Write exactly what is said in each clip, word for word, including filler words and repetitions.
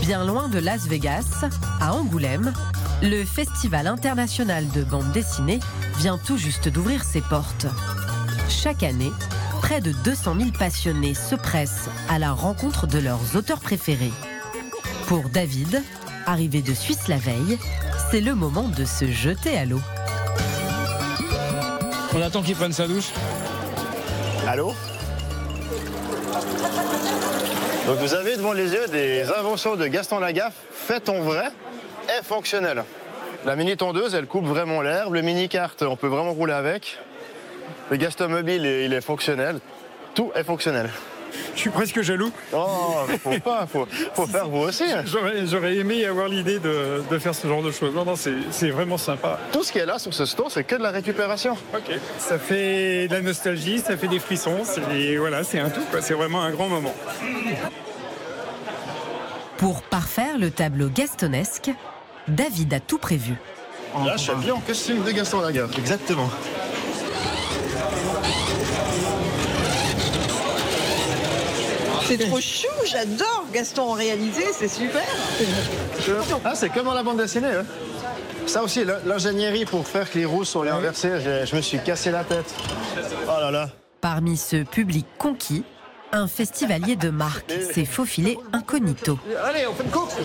Bien loin de Las Vegas, à Angoulême, le Festival international de bande dessinée vient tout juste d'ouvrir ses portes. Chaque année, près de deux cent mille passionnés se pressent à la rencontre de leurs auteurs préférés. Pour David, arrivé de Suisse la veille, c'est le moment de se jeter à l'eau. On attend qu'il prenne sa douche. Allô? Donc vous avez devant les yeux des inventions de Gaston Lagaffe faites en vrai et fonctionnelles. La mini tondeuse, elle coupe vraiment l'herbe. Le mini kart, on peut vraiment rouler avec. Le Gaston mobile, il est fonctionnel. Tout est fonctionnel. Je suis presque jaloux. Oh, faut pas, faut, faut faire vous aussi. J'aurais, j'aurais aimé avoir l'idée de, de faire ce genre de choses. Non, non, c'est, c'est vraiment sympa. Tout ce qui est là sur ce stand, c'est que de la récupération. Ok. Ça fait de la nostalgie, ça fait des frissons. C'est, voilà, c'est un tout, quoi. C'est vraiment un grand moment. Pour parfaire le tableau gastonesque, David a tout prévu. Là, je suis bien en costume de Gaston Lagaffe. Exactement. C'est trop chou, j'adore Gaston en réalité, c'est super. Ah, c'est comme dans la bande dessinée. Hein. Ça aussi, l'ingénierie pour faire que les roues soient inversées, je, je me suis cassé la tête. Oh là là. Parmi ce public conquis, un festivalier de marque s'est faufilé incognito. Allez, on fait une course.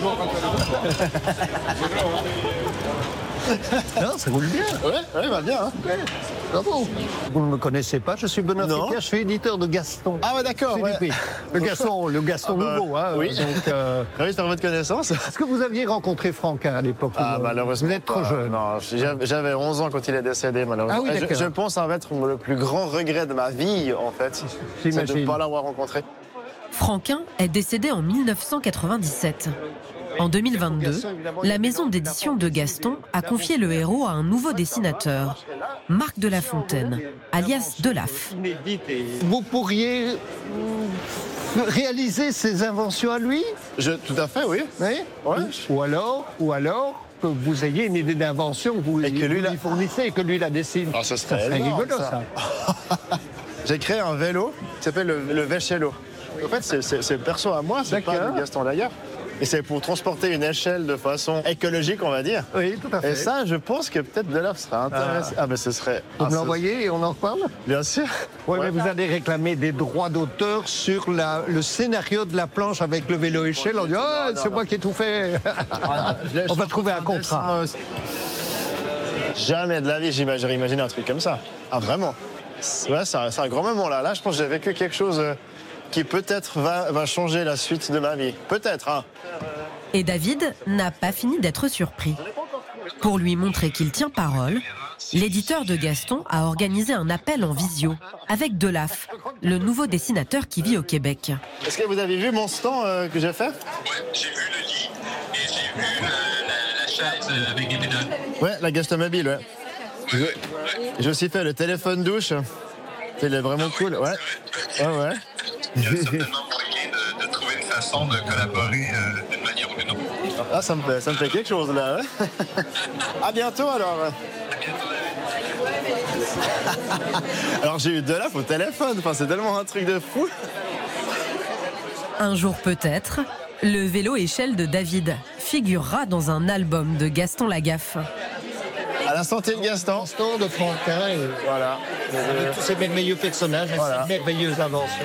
Non, ça roule bien. Ouais, ouais, va bien. Hein. Ouais. Bravo. Vous ne me connaissez pas, je suis Benoît Fricquet, je suis éditeur de Gaston. Ah ouais, d'accord. Ouais. Le Gaston, le Gaston ah bah, nouveau. Hein, oui. Donc, euh... oui, c'est votre connaissance. Est-ce que vous aviez rencontré Franquin à l'époque? Ah, malheureusement. Vous êtes trop jeune. Non, j'avais onze ans quand il est décédé, malheureusement. Ah oui, je, je pense que ça va être le plus grand regret de ma vie, en fait. C'est de ne pas l'avoir rencontré. Franquin est décédé en mille neuf cent quatre-vingt-dix-sept. En deux mille vingt-deux, la maison d'édition de Gaston a confié le héros à un nouveau dessinateur, Marc de La Fontaine, alias Delaf. Vous pourriez réaliser ses inventions à lui? Je, Tout à fait, oui. Oui, ouais. Ou alors, ou alors que vous ayez une idée d'invention que vous, et que lui lui fournissez et que lui la dessine. Ah, ça serait, ça serait énorme, rigolo, ça. ça. J'ai créé un vélo qui s'appelle le, le Véchello. En fait, c'est perso à moi, c'est pas de Gaston Lagaffe. Et c'est pour transporter une échelle de façon écologique, on va dire. Oui, tout à fait. Et ça, je pense que peut-être Delaf serait intéressant. Ah, ah mais ce serait... Vous ah, me l'envoyez et on en reparle? Bien sûr. Oui, ouais. Mais vous allez réclamer des droits d'auteur sur la, le scénario de la planche avec le vélo échelle. On dit, oh, c'est moi qui ai tout fait. On va trouver un contrat. Jamais de la vie, j'aurais imaginé un truc comme ça. Ah, vraiment? Ouais, c'est un, un grand moment, là. Là, je pense que j'ai vécu quelque chose... qui peut-être va, va changer la suite de ma vie. Peut-être, hein. Et David n'a pas fini d'être surpris. Pour lui montrer qu'il tient parole, l'éditeur de Gaston a organisé un appel en visio avec Delaf, le nouveau dessinateur qui vit au Québec. Est-ce que vous avez vu mon stand euh, que j'ai fait? Oui, j'ai vu le lit et j'ai vu la, la, la chaise avec des pédales. Ouais, la Gaston mobile, ouais. Oui, ouais. J'ai aussi fait le téléphone douche. Il est vraiment ah, cool, oui, ouais. Ouais, ouais. Il y a certainement moyen de, de trouver une façon de collaborer euh, d'une manière ou d'une autre. Ah, ça me fait, ça me fait quelque chose, là. Hein? À bientôt, alors. À bientôt. Alors, j'ai eu Delaf au téléphone. Enfin, c'est tellement un truc de fou. Un jour peut-être, le vélo échelle de David figurera dans un album de Gaston Lagaffe. À la santé de Gaston. Gaston de Franquin. Et... Voilà. Avec tous ces merveilleux personnages et voilà. Ces merveilleuses inventions.